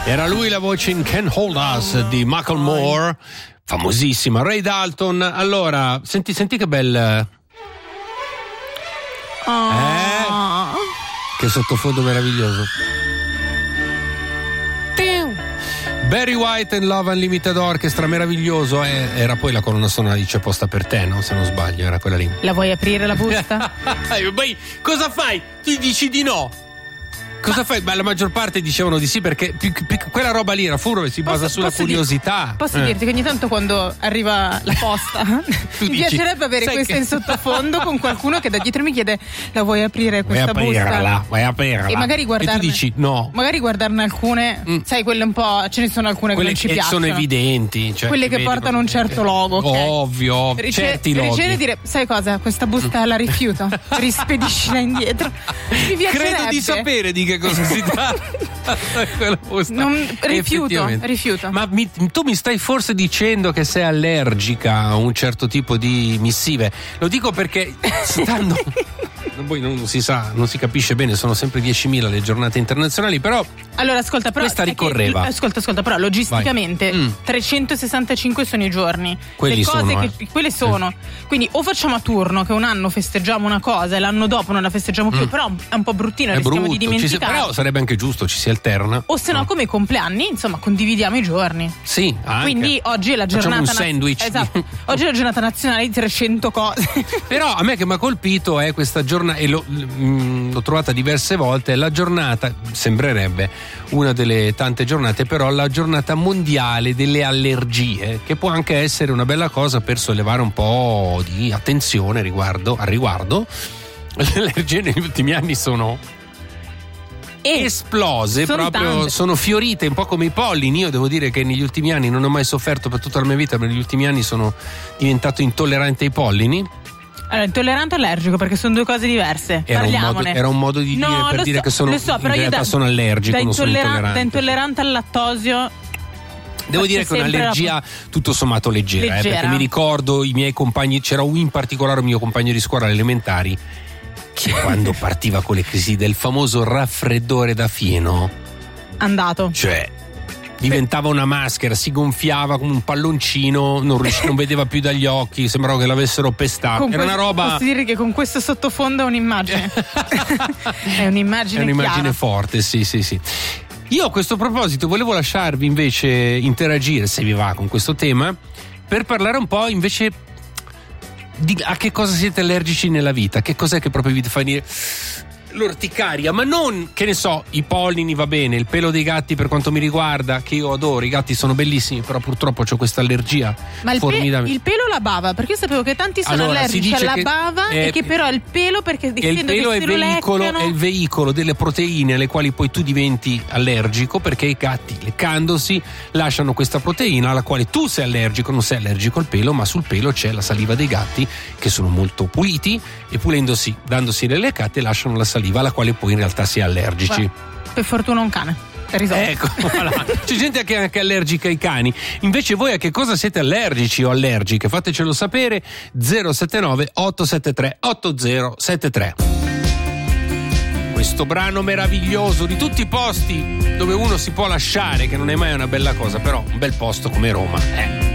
Era lui la voce in Can't Hold Us di Macklemore, famosissima. Ray Dalton. Allora, senti che bel che sottofondo meraviglioso. Barry White and Love Unlimited Orchestra, meraviglioso. Era poi la colonna sonora di C'è posta per te, no? Se non sbaglio, era quella lì. La vuoi aprire la busta? Poi cosa fai? Tu dici di no. Cosa fai? Beh, la maggior parte dicevano di sì, perché quella roba lì era furbo e si basa sulla curiosità. Posso dirti che ogni tanto quando arriva la posta mi piacerebbe avere questa in sottofondo con qualcuno che da dietro mi chiede: la vuoi aprire questa busta? Vuoi aprirla? E magari guardarne, e tu dici no. Magari guardarne alcune, sai, quelle un po', ce ne sono alcune quelle che non ci piacciono. Sono evidenti, cioè, quelle che portano un certo logo, okay? Ovvio, certi loghi. Ricevere e dire: sai cosa? Questa busta la rifiuto, rispediscila indietro. Mi piacerebbe. Credo di sapere di che cosa si tratta. Rifiuto. Ma tu mi stai forse dicendo che sei allergica a un certo tipo di missive? Lo dico perché stando poi non si sa, non si capisce bene, sono sempre 10.000 le giornate internazionali, però allora ascolta, però questa ricorreva. Ascolta, però logisticamente 365 sono i giorni. Quelli le cose sono, quelle sono. Quindi o facciamo a turno, che un anno festeggiamo una cosa e l'anno dopo non la festeggiamo più, però è un po' bruttino, rischiamo di dimenticare. Però sarebbe anche giusto, ci si alterna. O se no, come i compleanni, insomma, condividiamo i giorni. Sì, anche. Quindi oggi è la giornata. Facciamo un sandwich. Esatto. Oggi è la giornata nazionale di 300 cose. Però a me che mi ha colpito è questa giornata, e l'ho trovata diverse volte, la giornata, sembrerebbe una delle tante giornate, però la giornata mondiale delle allergie, che può anche essere una bella cosa per sollevare un po' di attenzione al riguardo. Le allergie negli ultimi anni sono esplose, sono fiorite un po' come i pollini. Io devo dire che negli ultimi anni non ho mai sofferto per tutta la mia vita, ma negli ultimi anni sono diventato intollerante ai pollini. Allora, intollerante e allergico, perché sono due cose diverse. Parliamone. Era un modo di dire per dire che sono in realtà sono allergico, non sono intollerante. Da intollerante al lattosio. Devo dire che è un'allergia tutto sommato leggera. Perché mi ricordo i miei compagni, c'era in particolare un mio compagno di scuola alle elementari che quando partiva con le crisi del famoso raffreddore da fieno, andato, cioè diventava una maschera, si gonfiava come un palloncino, non vedeva più dagli occhi, sembrava che l'avessero pestato. Era una roba. Posso dire che con questo sottofondo è un'immagine. È un'immagine chiara. Forte, sì. Io a questo proposito volevo lasciarvi invece interagire, se vi va, con questo tema, per parlare un po' invece a che cosa siete allergici nella vita, che cos'è che proprio vi fa venire l'orticaria, ma non, che ne so, i pollini va bene, il pelo dei gatti per quanto mi riguarda, che io adoro, i gatti sono bellissimi, però purtroppo ho questa allergia. Ma il pelo o la bava? Perché io sapevo che tanti sono allergici alla bava e che però il pelo, perché il pelo è il veicolo delle proteine alle quali poi tu diventi allergico, perché i gatti, leccandosi, lasciano questa proteina alla quale tu sei allergico. Non sei allergico al pelo, ma sul pelo c'è la saliva dei gatti, che sono molto puliti, e pulendosi, dandosi le leccate, lasciano la saliva alla quale poi in realtà si è allergici. Per fortuna un cane. Ecco, voilà. C'è gente che è anche allergica ai cani. Invece voi a che cosa siete allergici o allergiche? Fatecelo sapere. 079 873 8073. Questo brano meraviglioso di tutti i posti dove uno si può lasciare, che non è mai una bella cosa, però un bel posto come Roma.